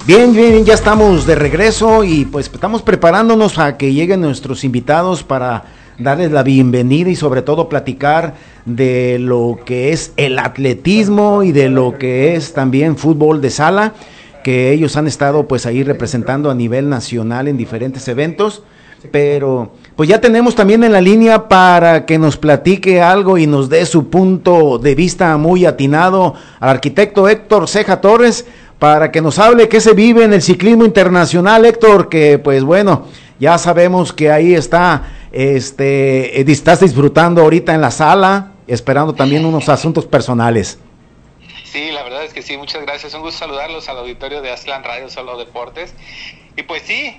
Bien, bien, ya estamos de regreso y pues estamos preparándonos a que lleguen nuestros invitados para darles la bienvenida y sobre todo platicar de lo que es el atletismo y de lo que es también fútbol de sala, que ellos han estado pues ahí representando a nivel nacional en diferentes eventos, pero pues ya tenemos también en la línea para que nos platique algo y nos dé su punto de vista muy atinado al arquitecto Héctor Ceja Torres, para que nos hable qué se vive en el ciclismo internacional. Héctor, que pues bueno, ya sabemos que ahí estás disfrutando ahorita en la sala, esperando también unos asuntos personales. Sí, la verdad es que sí, muchas gracias, un gusto saludarlos al auditorio de Aztlán Radio Solo Deportes. Y pues sí,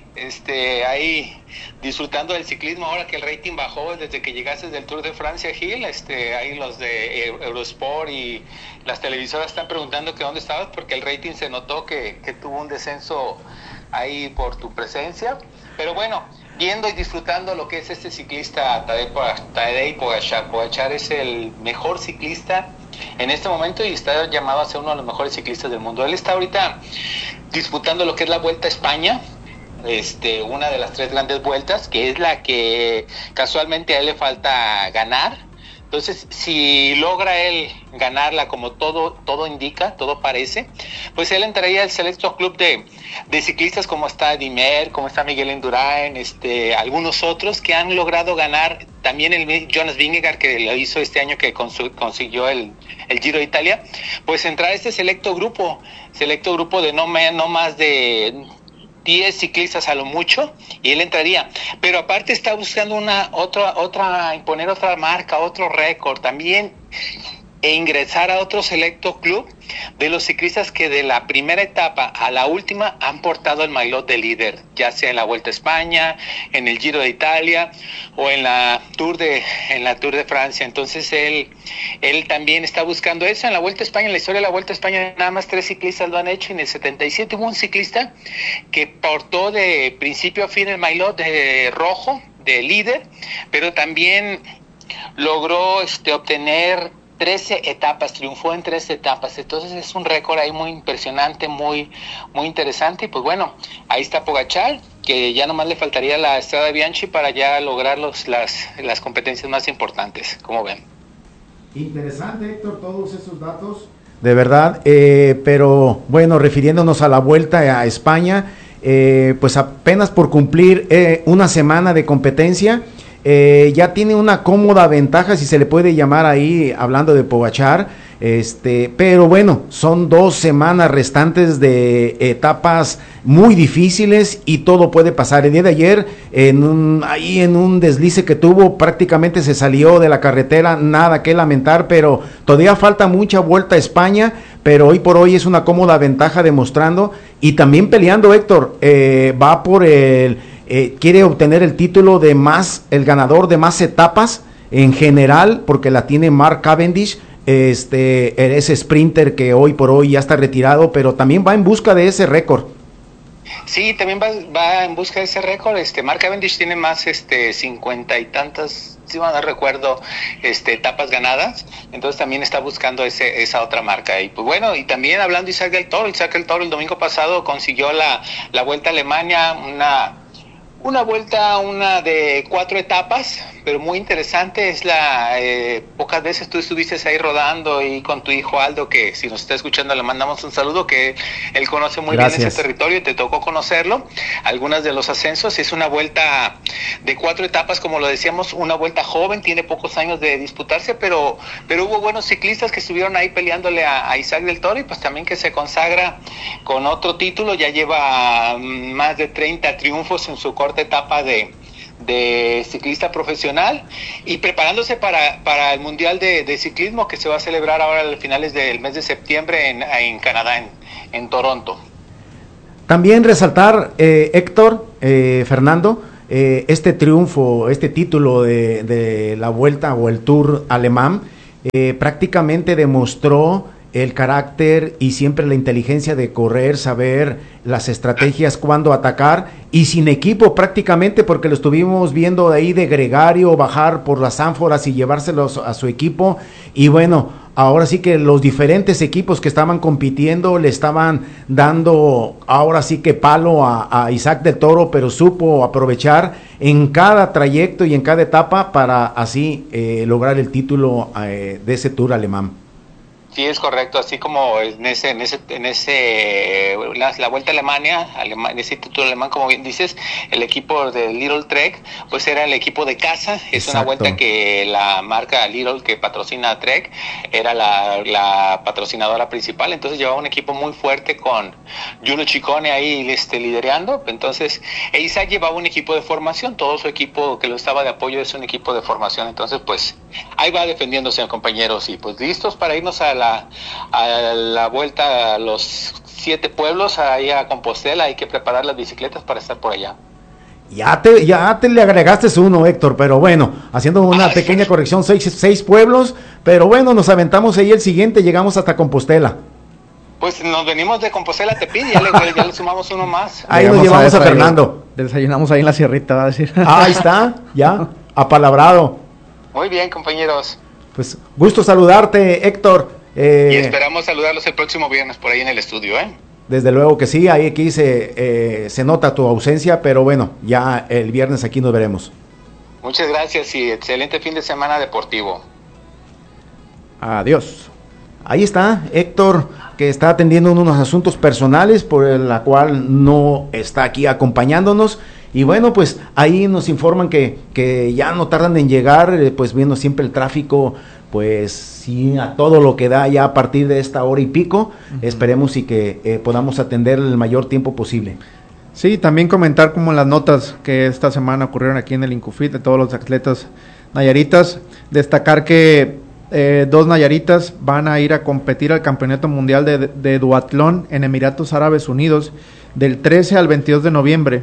ahí disfrutando del ciclismo ahora que el rating bajó desde que llegaste del Tour de Francia, Gil. Ahí los de Eurosport y las televisoras están preguntando que dónde estabas porque el rating se notó que tuvo un descenso ahí por tu presencia. Pero bueno, viendo y disfrutando lo que es este ciclista Tadej Pogačar. Pogačar es el mejor ciclista en este momento y está llamado a ser uno de los mejores ciclistas del mundo. Él está ahorita disputando lo que es la Vuelta a España, una de las 3 grandes vueltas, que es la que casualmente a él le falta ganar. Entonces, si logra él ganarla como todo indica, todo parece, pues él entraría al selecto club de ciclistas como está Dimer, como está Miguel Indurain, algunos otros que han logrado ganar, también el Jonas Vingegaard, que lo hizo este año que consiguió el Giro de Italia, pues entrar a este selecto grupo de no más de 10 ciclistas a lo mucho, y él entraría, pero aparte está buscando imponer otra marca, otro récord también, e ingresar a otro selecto club de los ciclistas que de la primera etapa a la última han portado el maillot de líder, ya sea en la Vuelta a España, en el Giro de Italia o en la Tour de Francia. Entonces él también está buscando eso. En la Vuelta a España, en la historia de la Vuelta a España, nada más 3 ciclistas lo han hecho. En el 77 hubo un ciclista que portó de principio a fin el maillot de rojo de líder, pero también logró obtener 13 etapas, triunfó en 13 etapas, entonces es un récord ahí muy impresionante, muy interesante. Y pues bueno, ahí está Pogačar, que ya nomás le faltaría la Strade Bianchi para ya lograr las competencias más importantes, como ven. Interesante, Héctor, todos esos datos. De verdad, pero bueno, refiriéndonos a la Vuelta a España, pues apenas por cumplir una semana de competencia, ya tiene una cómoda ventaja, si se le puede llamar ahí, hablando de Pogačar, pero bueno, son 2 semanas restantes de etapas muy difíciles y todo puede pasar. El día de ayer, en un deslice que tuvo, prácticamente se salió de la carretera, nada que lamentar, pero todavía falta mucha Vuelta a España, pero hoy por hoy es una cómoda ventaja demostrando y también peleando. Héctor, va por quiere obtener el título de el ganador de más etapas en general, porque la tiene Mark Cavendish, ese sprinter que hoy por hoy ya está retirado, pero también va en busca de ese récord. Sí, también va en busca de ese récord. Mark Cavendish tiene más 50 y tantas, si no recuerdo, etapas ganadas, entonces también está buscando esa otra marca. Y pues bueno, y también hablando de Isaac del Toro el domingo pasado consiguió la Vuelta a Alemania, una vuelta de 4 etapas, pero muy interesante. Es pocas veces tú estuviste ahí rodando y con tu hijo Aldo, que si nos está escuchando le mandamos un saludo, que él conoce muy bien ese territorio y te tocó conocerlo, algunas de los ascensos. Es una vuelta de 4 etapas, como lo decíamos, una vuelta joven, tiene pocos años de disputarse, pero hubo buenos ciclistas que estuvieron ahí peleándole a Isaac del Toro, y pues también que se consagra con otro título, ya lleva más de 30 triunfos en su corta etapa de ciclista profesional, y preparándose para el Mundial de Ciclismo que se va a celebrar ahora a finales del mes de septiembre en Canadá, en Toronto. También resaltar, Héctor, Fernando, este triunfo, este título de la Vuelta o el Tour alemán, prácticamente demostró el carácter y siempre la inteligencia de correr, saber las estrategias, cuándo atacar, y sin equipo prácticamente, porque lo estuvimos viendo de ahí de gregario, bajar por las ánforas y llevárselos a su equipo, y bueno, ahora sí que los diferentes equipos que estaban compitiendo le estaban dando ahora sí que palo a Isaac del Toro, pero supo aprovechar en cada trayecto y en cada etapa para así lograr el título de ese Tour alemán. Sí, es correcto, así como la Vuelta a Alemania, en ese título alemán, como bien dices, el equipo de Lidl Trek, pues era el equipo de casa. Es Exacto. Una vuelta que la marca Lidl que patrocina a Trek era la patrocinadora principal, entonces llevaba un equipo muy fuerte con Giulio Ciccone ahí liderando. Entonces Isaac llevaba un equipo de formación, todo su equipo que lo estaba de apoyo es un equipo de formación, entonces pues ahí va defendiéndose, compañeros, y pues listos para irnos a la vuelta a los 7 pueblos, ahí a Compostela. Hay que preparar las bicicletas para estar por allá. Ya te le agregaste uno, Héctor, pero bueno, haciendo una pequeña corrección, 6 pueblos, pero bueno, nos aventamos ahí el siguiente, llegamos hasta Compostela. Pues nos venimos de Compostela a Tepic, ya le sumamos uno más. Ahí nos llevamos a Fernando. Desayunamos ahí en la sierrita, va a decir. Ahí está, ya, apalabrado. Muy bien, compañeros. Pues gusto saludarte, Héctor. Y esperamos saludarlos el próximo viernes por ahí en el estudio, ¿eh? Desde luego que sí, ahí aquí se nota tu ausencia, pero bueno, ya el viernes aquí nos veremos. Muchas gracias y excelente fin de semana deportivo. Adiós. Ahí está Héctor, que está atendiendo unos asuntos personales por la cual no está aquí acompañándonos. Y bueno, pues ahí nos informan que ya no tardan en llegar, pues viendo siempre el tráfico, pues sí, a todo lo que da ya a partir de esta hora y pico. Esperemos y que podamos atender el mayor tiempo posible. Sí, también comentar como las notas que esta semana ocurrieron aquí en el Incufit de todos los atletas nayaritas. Destacar que 2 nayaritas van a ir a competir al Campeonato Mundial de Duatlón en Emiratos Árabes Unidos del 13 al 22 de noviembre.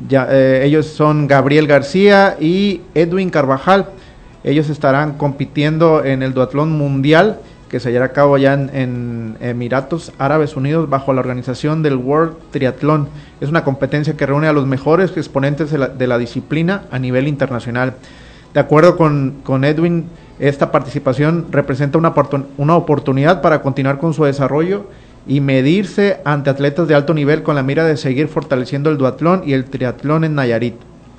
Ellos son Gabriel García y Edwin Carvajal. Ellos estarán compitiendo en el duatlón mundial que se llevará a cabo ya en Emiratos Árabes Unidos bajo la organización del World Triathlon. Es una competencia que reúne a los mejores exponentes de la disciplina a nivel internacional. De acuerdo con Edwin, esta participación representa una oportunidad para continuar con su desarrollo y medirse ante atletas de alto nivel con la mira de seguir fortaleciendo el duatlón y el triatlón en Nayarit.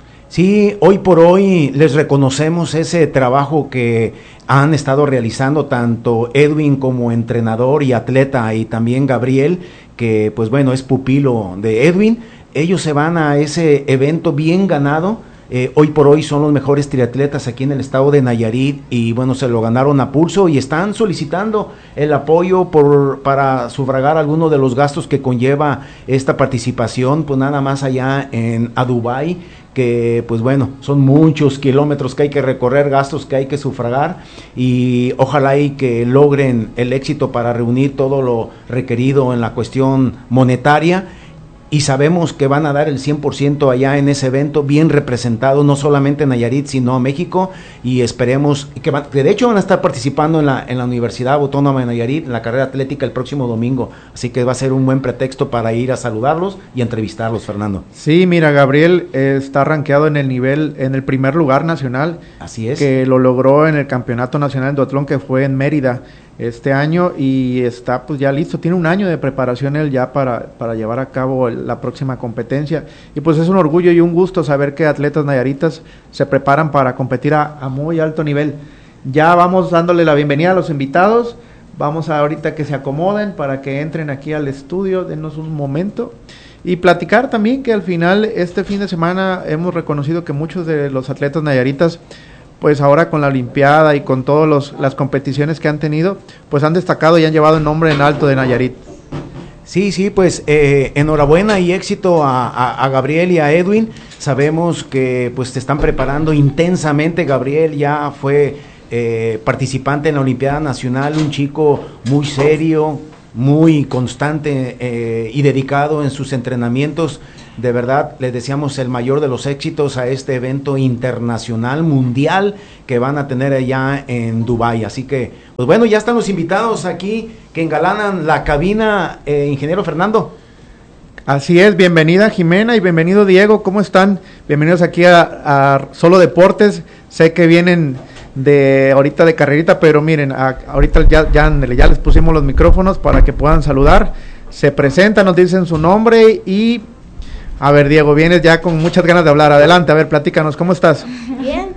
Sí, hoy por hoy les reconocemos ese trabajo que han estado realizando tanto Edwin como entrenador y atleta, y también Gabriel, que pues bueno, es pupilo de Edwin. Ellos se van a ese evento bien ganado. Hoy por hoy son los mejores triatletas aquí en el estado de Nayarit y bueno, se lo ganaron a pulso y están solicitando el apoyo para sufragar algunos de los gastos que conlleva esta participación, pues nada más allá a Dubái, que pues bueno, son muchos kilómetros que hay que recorrer, gastos que hay que sufragar, y ojalá y que logren el éxito para reunir todo lo requerido en la cuestión monetaria. Y sabemos que van a dar el 100% allá en ese evento, bien representado, no solamente en Nayarit, sino en México, y esperemos que de hecho van a estar participando en la Universidad Autónoma de Nayarit, en la carrera atlética el próximo domingo, así que va a ser un buen pretexto para ir a saludarlos y entrevistarlos, Fernando. Sí, mira, Gabriel está rankeado en el primer lugar nacional. Así es. Que lo logró en el Campeonato Nacional de Duatlón que fue en Mérida este año, y está pues ya listo, tiene un año de preparación él ya para llevar a cabo la próxima competencia, y pues es un orgullo y un gusto saber que atletas nayaritas se preparan para competir a muy alto nivel. Ya vamos dándole la bienvenida a los invitados, vamos ahorita que se acomoden para que entren aquí al estudio, denos un momento, y platicar también que al final este fin de semana hemos reconocido que muchos de los atletas nayaritas, pues ahora con la Olimpiada y con todas las competiciones que han tenido, pues han destacado y han llevado el nombre en alto de Nayarit. Sí, pues enhorabuena y éxito a Gabriel y a Edwin. Sabemos que pues te están preparando intensamente. Gabriel ya fue participante en la Olimpiada Nacional, un chico muy serio, muy constante y dedicado en sus entrenamientos. De verdad, les deseamos el mayor de los éxitos a este evento internacional, mundial, que van a tener allá en Dubái. Así que, pues bueno, ya están los invitados aquí que engalanan la cabina, ingeniero Fernando. Así es, bienvenida Jimena y bienvenido Diego, ¿cómo están? Bienvenidos aquí a Solo Deportes. Sé que vienen de ahorita de carrerita, pero miren, ahorita ya les pusimos los micrófonos para que puedan saludar. Se presentan, nos dicen su nombre y... A ver, Diego, vienes ya con muchas ganas de hablar. Adelante, a ver, platícanos, ¿cómo estás? Bien.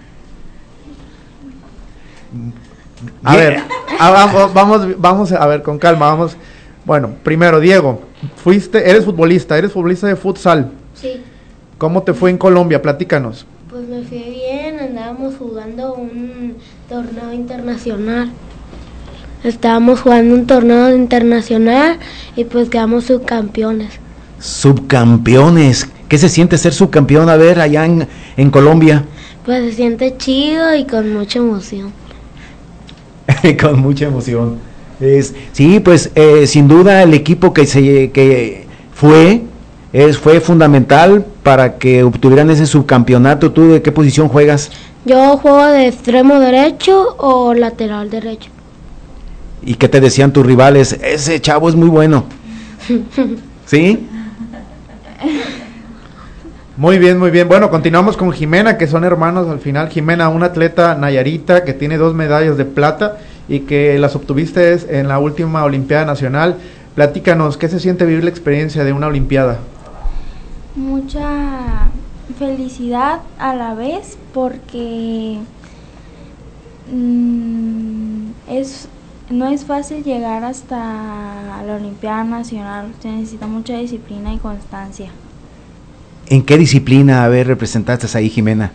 A ver, vamos a ver, con calma, vamos. Bueno, primero, Diego, eres futbolista de futsal. Sí. ¿Cómo te fue en Colombia? Platícanos. Pues me fue bien, andábamos jugando un torneo internacional. Estábamos jugando un torneo internacional y pues quedamos subcampeones. Subcampeones. ¿Qué se siente ser subcampeón, a ver, allá en Colombia? Pues se siente chido y con mucha emoción. Con mucha emoción. Sí, pues sin duda el equipo que fue fundamental para que obtuvieran ese subcampeonato. ¿Tú de qué posición juegas? Yo juego de extremo derecho o lateral derecho. ¿Y qué te decían tus rivales? Ese chavo es muy bueno. ¿Sí? Muy bien, muy bien. Bueno, continuamos con Jimena, que son hermanos al final. Jimena, una atleta nayarita que tiene 2 medallas de plata y que las obtuviste en la última Olimpiada Nacional. Platícanos, ¿qué se siente vivir la experiencia de una Olimpiada? Mucha felicidad a la vez porque no es fácil llegar hasta la Olimpiada Nacional, se necesita mucha disciplina y constancia. ¿En qué disciplina, a ver, representaste ahí, Jimena?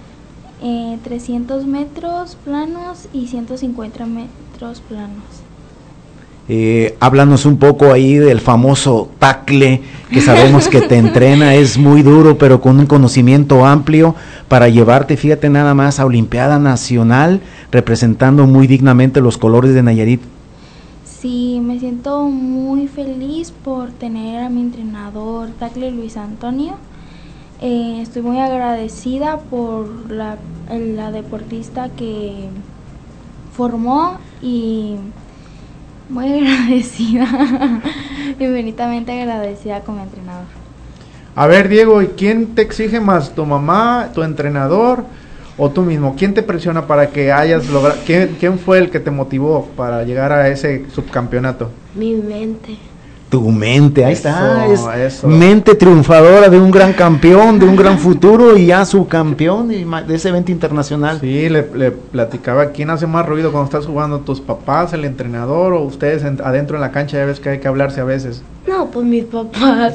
300 metros planos y 150 metros planos. Háblanos un poco ahí del famoso tackle, que sabemos que te entrena, es muy duro, pero con un conocimiento amplio para llevarte, fíjate nada más, a Olimpiada Nacional, representando muy dignamente los colores de Nayarit. Sí, me siento muy feliz por tener a mi entrenador tackle Luis Antonio. Estoy muy agradecida por la deportista que formó y muy agradecida, infinitamente agradecida con mi entrenador. A ver, Diego, ¿y quién te exige más? ¿Tu mamá, tu entrenador o tú mismo? ¿Quién te presiona para que hayas logrado? ¿Quién fue el que te motivó para llegar a ese subcampeonato? Mi mente. Tu mente, ahí está, eso. Mente triunfadora de un gran campeón, de un gran futuro y ya subcampeón de ese evento internacional. Sí, le platicaba, ¿quién hace más ruido cuando estás jugando? ¿Tus papás, el entrenador o ustedes adentro en la cancha? Ya ves que hay que hablarse a veces. No, pues mis papás.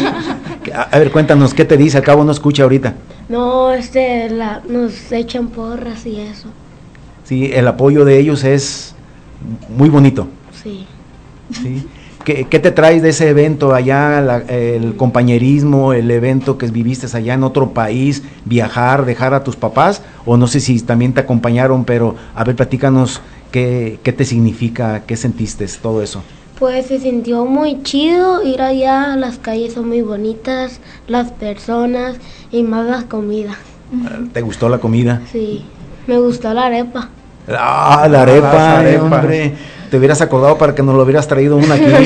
A ver, cuéntanos, ¿qué te dice? Al cabo no escucha ahorita. No, nos echan porras y eso. Sí, el apoyo de ellos es muy bonito. Sí. Sí. ¿Qué te traes de ese evento allá, el compañerismo, el evento que viviste allá en otro país, viajar, dejar a tus papás? O no sé si también te acompañaron, pero a ver, platícanos qué te significa, qué sentiste, todo eso. Pues se sintió muy chido ir allá, las calles son muy bonitas, las personas y más la comida. ¿Te gustó la comida? Sí, me gustó la arepa. Ah, la arepa, hombre. Te hubieras acordado para que nos lo hubieras traído una aquí.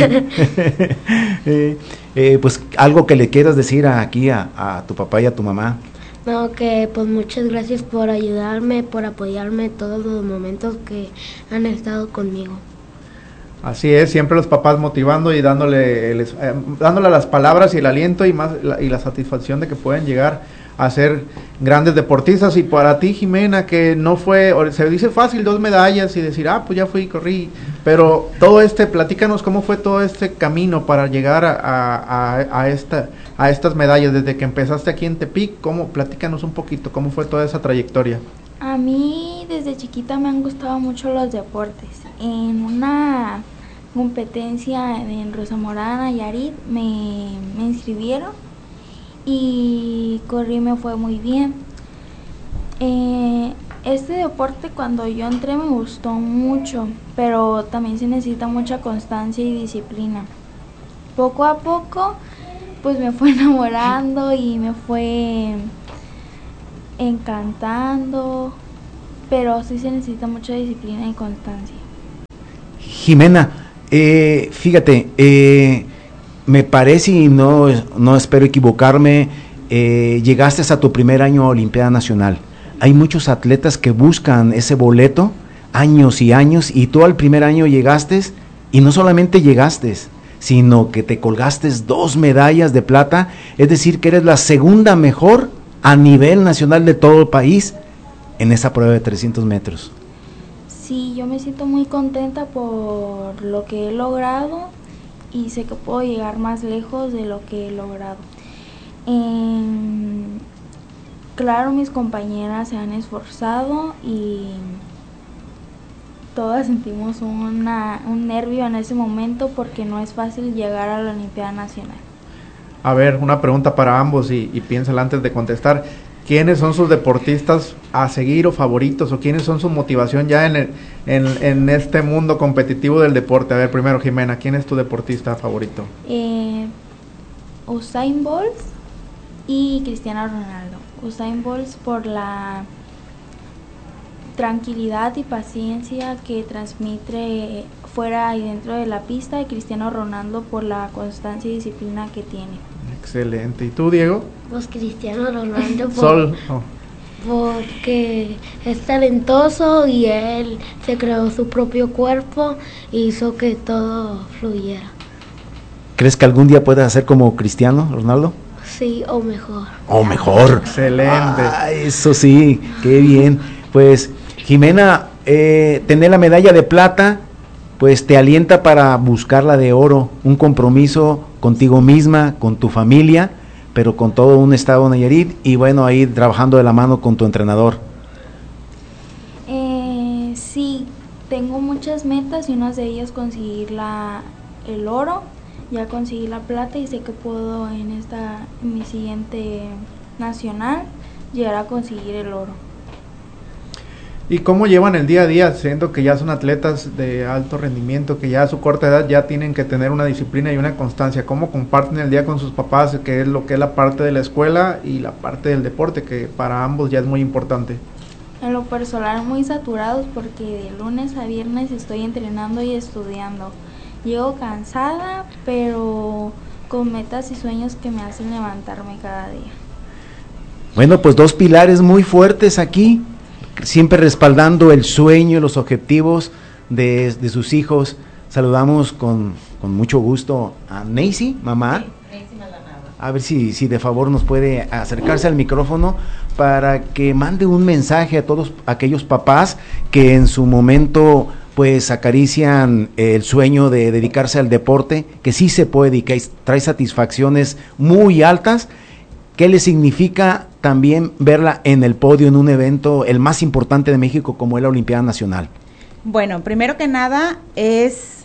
Pues algo que le quieras decir aquí a tu papá y a tu mamá. No, que pues muchas gracias por ayudarme, por apoyarme en todos los momentos que han estado conmigo. Así es, siempre los papás motivando y dándole las palabras y el aliento y la satisfacción de que pueden llegar a ser grandes deportistas. Y para ti, Jimena, que no fue, se dice fácil 2 medallas y decir, pues ya fui y corrí, pero platícanos cómo fue todo este camino para llegar a estas medallas, desde que empezaste aquí en Tepic, platícanos un poquito, cómo fue toda esa trayectoria. A mí desde chiquita me han gustado mucho los deportes. En una competencia en Rosa Mora, Nayarit, me inscribieron y corrí, me fue muy bien. Este deporte cuando yo entré me gustó mucho, pero también se necesita mucha constancia y disciplina. Poco a poco pues me fue enamorando y me fue encantando, pero sí se necesita mucha disciplina y constancia. Jimena, fíjate, me parece, y no espero equivocarme, llegaste a tu primer año a Olimpiada Nacional. hay muchos atletas que buscan ese boleto años y años, y tú al primer año llegaste, y no solamente llegaste, sino que te colgaste 2 medallas de plata, es decir, que eres la segunda mejor a nivel nacional de todo el país en esa prueba de 300 metros. Sí, yo me siento muy contenta por lo que he logrado y sé que puedo llegar más lejos de lo que he logrado. Claro, mis compañeras se han esforzado y todas sentimos un nervio en ese momento porque no es fácil llegar a la Olimpiada Nacional. A ver, una pregunta para ambos y piénsala antes de contestar. ¿Quiénes son sus deportistas a seguir o favoritos, o quiénes son su motivación ya en este mundo competitivo del deporte? A ver, primero Jimena, ¿quién es tu deportista favorito? Usain Bolt y Cristiano Ronaldo. Usain Bolt por la tranquilidad y paciencia que transmite fuera y dentro de la pista, y Cristiano Ronaldo por la constancia y disciplina que tiene. Excelente. ¿Y tú, Diego? Pues Cristiano Ronaldo porque es talentoso y él se creó su propio cuerpo e hizo que todo fluyera. ¿Crees que algún día puedas hacer como Cristiano Ronaldo? Sí, o mejor. ¡O mejor! Excelente. Eso sí, qué bien. Pues, Jimena, tener la medalla de plata, pues te alienta para buscar la de oro, un compromiso contigo misma, con tu familia, pero con todo un estado Nayarit, y bueno, ahí trabajando de la mano con tu entrenador. Sí, tengo muchas metas y una de ellas conseguir el oro. Ya conseguí la plata y sé que puedo en mi siguiente nacional llegar a conseguir el oro. ¿Y cómo llevan el día a día, siendo que ya son atletas de alto rendimiento, que ya a su corta edad ya tienen que tener una disciplina y una constancia? ¿Cómo comparten el día con sus papás, que es lo que es la parte de la escuela y la parte del deporte, que para ambos ya es muy importante? En lo personal muy saturados porque de lunes a viernes estoy entrenando y estudiando. Llego cansada, pero con metas y sueños que me hacen levantarme cada día. Bueno, pues 2 pilares muy fuertes aquí, siempre respaldando el sueño y los objetivos de sus hijos. Saludamos con mucho gusto a Neisy, mamá. Sí, Neisy Maldonado. A ver si de favor nos puede acercarse al micrófono para que mande un mensaje a todos aquellos papás que en su momento pues acarician el sueño de dedicarse al deporte, que sí se puede y que trae satisfacciones muy altas. ¿Qué le significa también verla en el podio en un evento, el más importante de México, como es la Olimpiada Nacional? Bueno, primero que nada es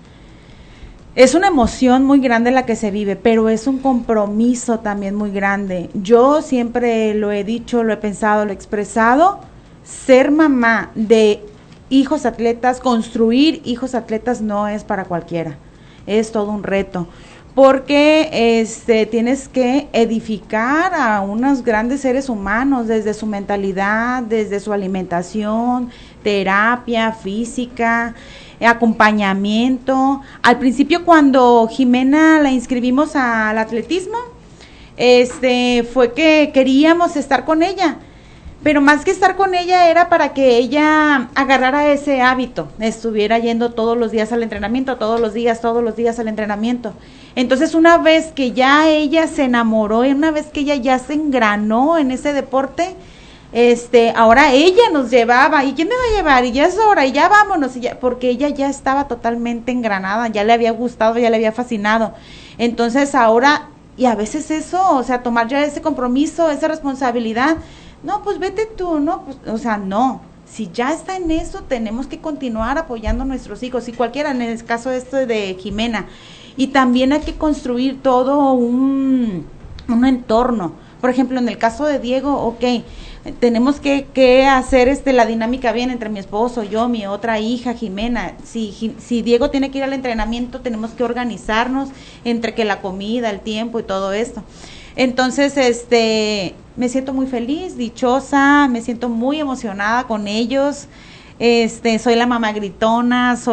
una emoción muy grande la que se vive, pero es un compromiso también muy grande. Yo siempre lo he dicho, lo he pensado, lo he expresado, ser mamá de hijos atletas, construir hijos atletas no es para cualquiera, es todo un reto. Porque tienes que edificar a unos grandes seres humanos desde su mentalidad, desde su alimentación, terapia física, acompañamiento. Al principio, cuando Jimena la inscribimos al atletismo, fue que queríamos estar con ella, pero más que estar con ella era para que ella agarrara ese hábito, estuviera yendo todos los días al entrenamiento, todos los días al entrenamiento. Entonces, una vez que ya ella se enamoró, una vez que ella ya se engranó en ese deporte, ahora ella nos llevaba, ¿y quién me va a llevar? Y ya es hora, y ya vámonos, porque ella ya estaba totalmente engranada, ya le había gustado, ya le había fascinado. Entonces, ahora, y a veces eso, o sea, tomar ya ese compromiso, esa responsabilidad, no, pues vete tú, no, pues, o sea, no. Si ya está en eso, tenemos que continuar apoyando a nuestros hijos, y cualquiera, en el caso de Jimena. Y también hay que construir todo un entorno. Por ejemplo, en el caso de Diego, tenemos que hacer la dinámica bien entre mi esposo, yo, mi otra hija, Jimena. Si Diego tiene que ir al entrenamiento, tenemos que organizarnos entre que la comida, el tiempo y todo esto. Entonces, me siento muy feliz, dichosa, me siento muy emocionada con ellos. Soy la mamá gritona,